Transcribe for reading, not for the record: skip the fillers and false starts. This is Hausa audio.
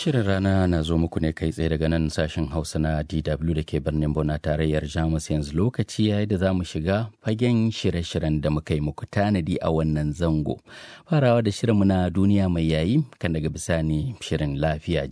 Shirin rana na zo muku ne kai tsaye daga nan sashen Hausa na DW da ke birnin Bona tarayyar Jamus. Yanzu lokaci yayi da za mu shiga fagen shirye-shiryen da muka yi muku tanadi a wannan zango. Farawa da shirinmu na duniya mai yayi, kan daga bisani shirin lafiya